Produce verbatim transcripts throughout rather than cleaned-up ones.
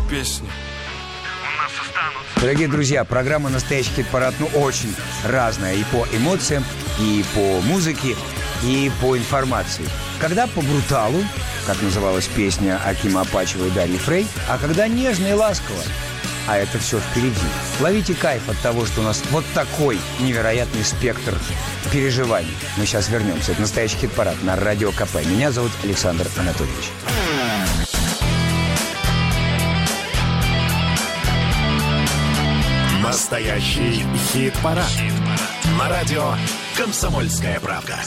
песни. Дорогие друзья, программа «Настоящий хит-парад» ну очень разная и по эмоциям, и по музыке, и по информации. Когда по бруталу, как называлась песня Акима Апачева и Дарьи Фрей, а когда нежно и ласково. А это все впереди. Ловите кайф от того, что у нас вот такой невероятный спектр переживаний. Мы сейчас вернемся. Это «Настоящий хит-парад» на Радио КП. Меня зовут Александр Анатольевич. Настоящий хит-парад. На радио «Комсомольская правда».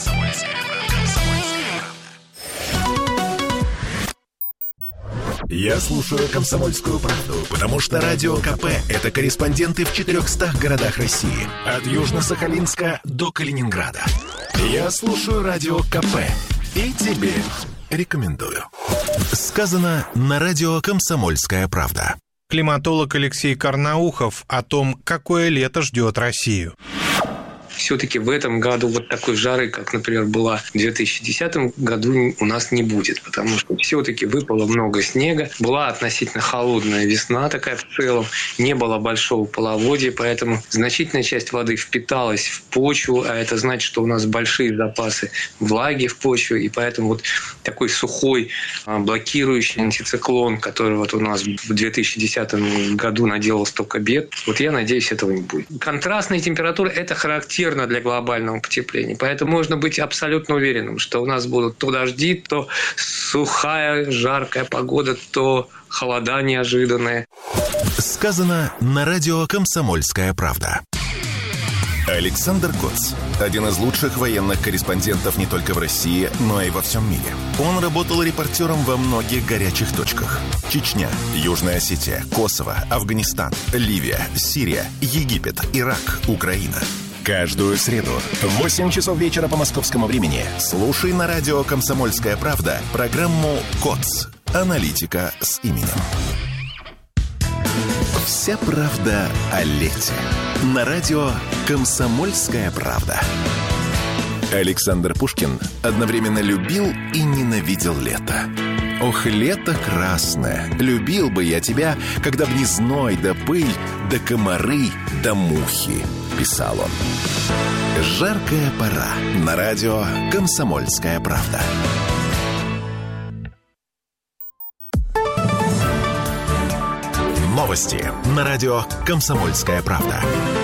Я слушаю «Комсомольскую правду», потому что Радио КП – это корреспонденты в четырехстах городах России. От Южно-Сахалинска до Калининграда. Я слушаю Радио КП и тебе рекомендую. Сказано на радио «Комсомольская правда». Климатолог Алексей Карнаухов о том, какое лето ждет Россию. Все-таки в этом году вот такой жары, как, например, была в две тысячи десятом году, у нас не будет, потому что все-таки выпало много снега, была относительно холодная весна такая в целом, не было большого половодья, поэтому значительная часть воды впиталась в почву, а это значит, что у нас большие запасы влаги в почве, и поэтому вот такой сухой, блокирующий антициклон, который вот у нас в две тысячи десятом году наделал столько бед, вот я надеюсь, этого не будет. Контрастные температуры – это характерно для глобального потепления. Поэтому можно быть абсолютно уверенным, что у нас будут то дожди, то сухая, жаркая погода, то холода неожиданные. Сказано на радио «Комсомольская правда». Александр Коц – один из лучших военных корреспондентов не только в России, но и во всем мире. Он работал репортером во многих горячих точках. Чечня, Южная Осетия, Косово, Афганистан, Ливия, Сирия, Египет, Ирак, Украина. Каждую среду в восемь часов вечера по московскому времени слушай на радио «Комсомольская правда» программу «КОЦ. Аналитика с именем». Вся правда о лете. На радио «Комсомольская правда». Александр Пушкин одновременно любил и ненавидел лето. «Ох, лето красное, любил бы я тебя, когда б не зной да пыль, да комары, да мухи», — писал он. Жаркая пора. На радио «Комсомольская правда». Новости на радио «Комсомольская правда».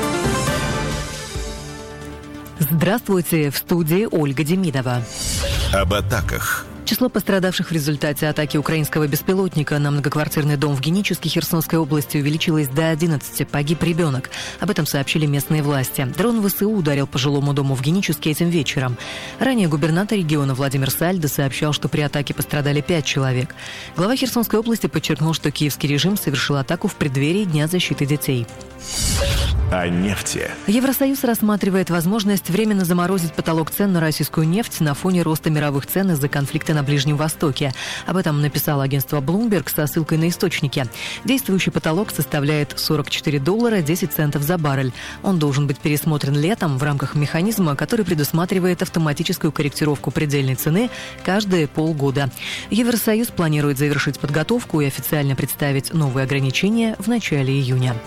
Здравствуйте, в студии Ольга Демидова. Об атаках. Число пострадавших в результате атаки украинского беспилотника на многоквартирный дом в Геническе Херсонской области увеличилось до одиннадцати. Погиб ребенок. Об этом сообщили местные власти. Дрон ВСУ ударил по жилому дому в Геническе этим вечером. Ранее губернатор региона Владимир Сальдо сообщал, что при атаке пострадали пять человек. Глава Херсонской области подчеркнул, что киевский режим совершил атаку в преддверии Дня защиты детей. О нефти. Евросоюз рассматривает возможность временно заморозить потолок цен на российскую нефть на фоне роста мировых цен из-за конфликта на Ближнем Востоке. Об этом написало агентство Bloomberg со ссылкой на источники. Действующий потолок составляет сорок четыре доллара десять центов за баррель. Он должен быть пересмотрен летом в рамках механизма, который предусматривает автоматическую корректировку предельной цены каждые полгода. Евросоюз планирует завершить подготовку и официально представить новые ограничения в начале июня.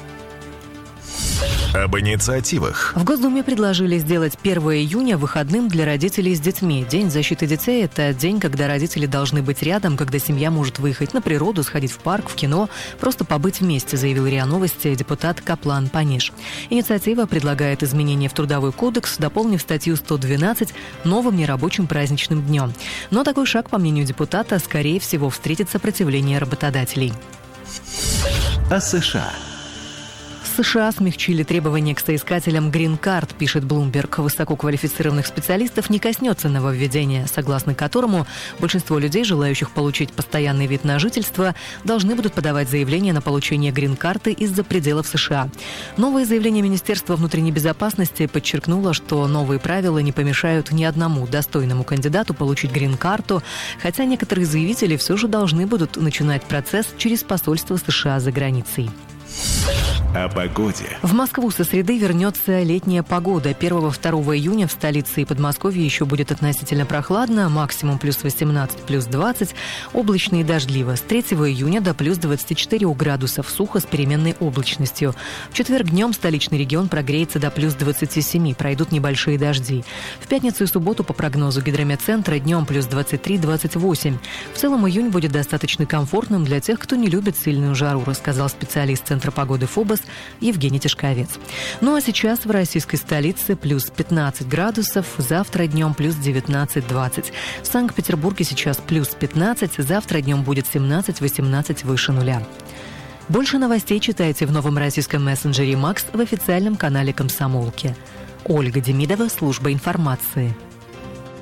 Об инициативах. В Госдуме предложили сделать первого июня выходным для родителей с детьми. День защиты детей – это день, когда родители должны быть рядом, когда семья может выехать на природу, сходить в парк, в кино, просто побыть вместе, заявил РИА Новости депутат Каплан Паниш. Инициатива предлагает изменения в Трудовой кодекс, дополнив статью сто двенадцать новым нерабочим праздничным днем. Но такой шаг, по мнению депутата, скорее всего встретит сопротивление работодателей. О США. США смягчили требования к соискателям Green Card, пишет Bloomberg. Высококвалифицированных специалистов не коснется нововведения, согласно которому большинство людей, желающих получить постоянный вид на жительство, должны будут подавать заявление на получение Green-карты из-за пределов США. Новое заявление Министерства внутренней безопасности подчеркнуло, что новые правила не помешают ни одному достойному кандидату получить Green-карту, хотя некоторые заявители все же должны будут начинать процесс через посольство США за границей. О погоде. В Москву со среды вернется летняя погода. первого-второго июня в столице и Подмосковье еще будет относительно прохладно, максимум плюс восемнадцать, плюс двадцать, облачно и дождливо. С третьего июня до плюс двадцати четырёх градусов, сухо с переменной облачностью. В четверг днем столичный регион прогреется до плюс двадцати семи, пройдут небольшие дожди. В пятницу и субботу по прогнозу гидрометцентра днем плюс двадцать три - двадцать восемь. В целом июнь будет достаточно комфортным для тех, кто не любит сильную жару, рассказал специалист Центра погоды ФОБОС Евгений Тишковец. Ну а сейчас в российской столице плюс пятнадцать градусов, завтра днем плюс девятнадцать - двадцать. В Санкт-Петербурге сейчас плюс пятнадцать, завтра днем будет семнадцать - восемнадцать выше нуля. Больше новостей читайте в новом российском мессенджере «Макс» в официальном канале «Комсомолки». Ольга Демидова, служба информации.